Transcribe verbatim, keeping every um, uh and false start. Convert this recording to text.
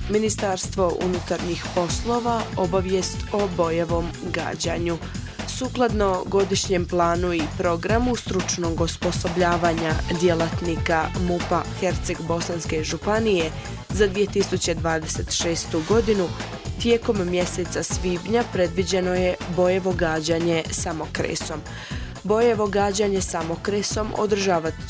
Ministarstvo unutarnjih poslova obavijest o bojevom gađanju. Sukladno godišnjem planu i programu stručnog osposobljavanja djelatnika MUP-a Herceg-Bosanske županije za dvije tisuće dvadeset šestu godinu, tijekom mjeseca svibnja predviđeno je bojevo gađanje samokresom. Bojevo gađanje samokresom održavat